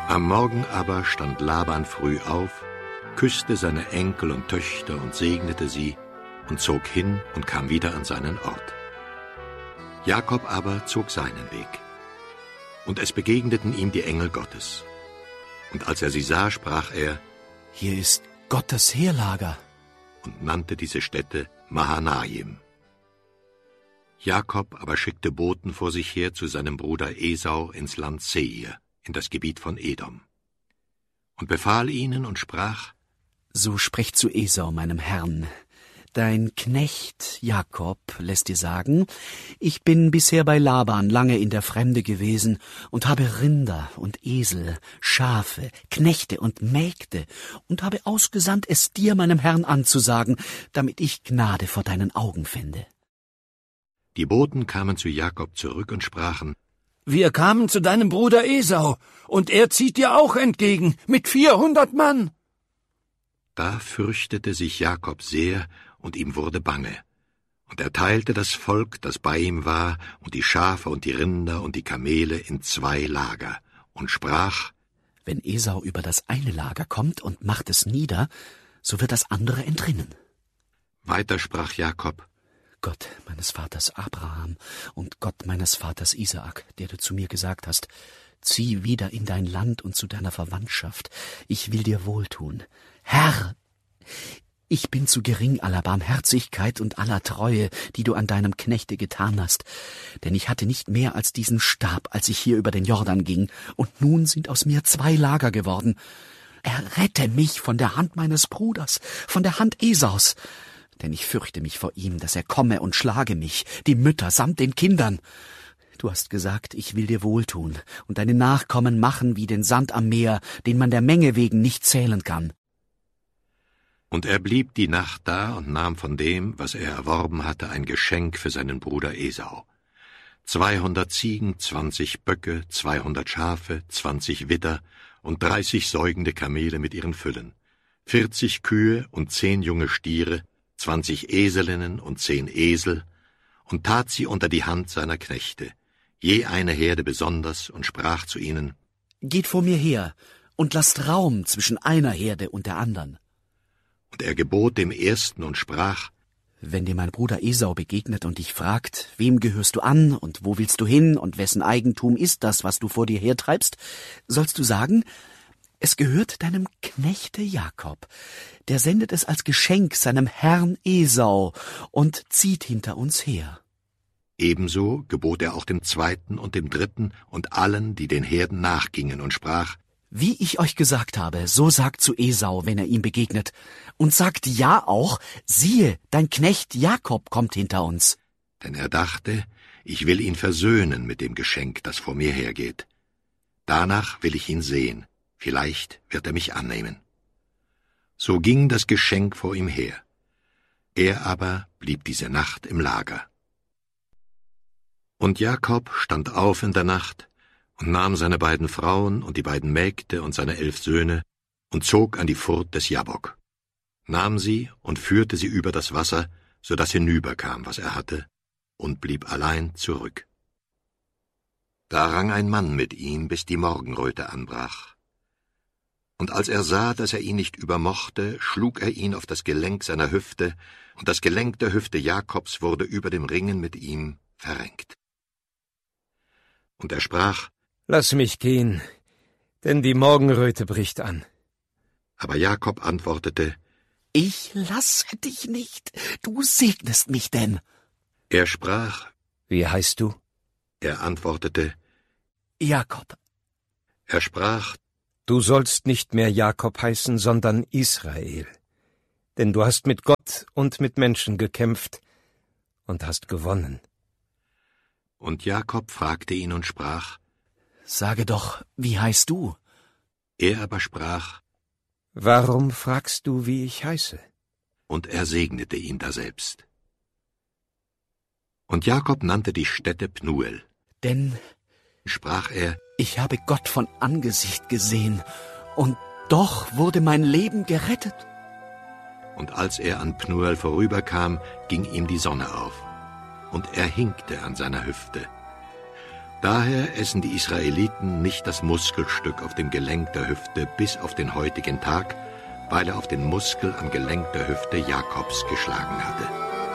Am Morgen aber stand Laban früh auf, küsste seine Enkel und Töchter und segnete sie und zog hin und kam wieder an seinen Ort. Jakob aber zog seinen Weg. Und es begegneten ihm die Engel Gottes. Und als er sie sah, sprach er: Hier ist Gottes Heerlager. Und nannte diese Stätte Mahanaim. Jakob aber schickte Boten vor sich her zu seinem Bruder Esau ins Land Seir, in das Gebiet von Edom. Und befahl ihnen und sprach: So spricht zu Esau, meinem Herrn: Dein Knecht Jakob lässt dir sagen, ich bin bisher bei Laban lange in der Fremde gewesen und habe Rinder und Esel, Schafe, Knechte und Mägde und habe ausgesandt, es dir, meinem Herrn, anzusagen, damit ich Gnade vor deinen Augen finde. Die Boten kamen zu Jakob zurück und sprachen: Wir kamen zu deinem Bruder Esau, und er zieht dir auch entgegen, mit 400 Mann. Da fürchtete sich Jakob sehr, und ihm wurde bange. Und er teilte das Volk, das bei ihm war, und die Schafe und die Rinder und die Kamele in 2 Lager, und sprach: Wenn Esau über das eine Lager kommt und macht es nieder, so wird das andere entrinnen. Weiter sprach Jakob: Gott meines Vaters Abraham und Gott meines Vaters Isaak, der du zu mir gesagt hast, zieh wieder in dein Land und zu deiner Verwandtschaft, ich will dir wohltun. Herr, ich bin zu gering aller Barmherzigkeit und aller Treue, die du an deinem Knechte getan hast, denn ich hatte nicht mehr als diesen Stab, als ich hier über den Jordan ging, und nun sind aus mir 2 Lager geworden. Errette mich von der Hand meines Bruders, von der Hand Esaus, denn ich fürchte mich vor ihm, dass er komme und schlage mich, die Mütter samt den Kindern. Du hast gesagt, ich will dir wohltun und deine Nachkommen machen wie den Sand am Meer, den man der Menge wegen nicht zählen kann. Und er blieb die Nacht da und nahm von dem, was er erworben hatte, ein Geschenk für seinen Bruder Esau. 200 Ziegen, 20 Böcke, 200 Schafe, 20 Widder und 30 säugende Kamele mit ihren Füllen, 40 Kühe und 10 junge Stiere, 20 Eselinnen und 10 Esel, und tat sie unter die Hand seiner Knechte, je eine Herde besonders, und sprach zu ihnen: Geht vor mir her und lasst Raum zwischen einer Herde und der anderen. Und er gebot dem Ersten und sprach: Wenn dir mein Bruder Esau begegnet und dich fragt, wem gehörst du an und wo willst du hin und wessen Eigentum ist das, was du vor dir hertreibst, sollst du sagen: Es gehört deinem Knechte Jakob, der sendet es als Geschenk seinem Herrn Esau und zieht hinter uns her. Ebenso gebot er auch dem Zweiten und dem Dritten und allen, die den Herden nachgingen, und sprach: Wie ich euch gesagt habe, so sagt zu Esau, wenn er ihm begegnet, und sagt ja auch: Siehe, dein Knecht Jakob kommt hinter uns. Denn er dachte, ich will ihn versöhnen mit dem Geschenk, das vor mir hergeht. Danach will ich ihn sehen, vielleicht wird er mich annehmen. So ging das Geschenk vor ihm her. Er aber blieb diese Nacht im Lager. Und Jakob stand auf in der Nacht und nahm seine 2 Frauen und die 2 Mägde und seine 11 Söhne und zog an die Furt des Jabbok, nahm sie und führte sie über das Wasser, so dass hinüberkam, was er hatte, und blieb allein zurück. Da rang ein Mann mit ihm, bis die Morgenröte anbrach. Und als er sah, dass er ihn nicht übermochte, schlug er ihn auf das Gelenk seiner Hüfte, und das Gelenk der Hüfte Jakobs wurde über dem Ringen mit ihm verrenkt. Und er sprach: Lass mich gehen, denn die Morgenröte bricht an. Aber Jakob antwortete: Ich lasse dich nicht, du segnest mich denn. Er sprach: Wie heißt du? Er antwortete: Jakob. Er sprach: Du sollst nicht mehr Jakob heißen, sondern Israel. Denn du hast mit Gott und mit Menschen gekämpft und hast gewonnen. Und Jakob fragte ihn und sprach: Sage doch, wie heißt du? Er aber sprach: Warum fragst du, wie ich heiße? Und er segnete ihn daselbst. Und Jakob nannte die Stätte Pnuel. Denn, sprach er, ich habe Gott von Angesicht gesehen, und doch wurde mein Leben gerettet. Und als er an Pnuel vorüberkam, ging ihm die Sonne auf, und er hinkte an seiner Hüfte. Daher essen die Israeliten nicht das Muskelstück auf dem Gelenk der Hüfte bis auf den heutigen Tag, weil er auf den Muskel am Gelenk der Hüfte Jakobs geschlagen hatte.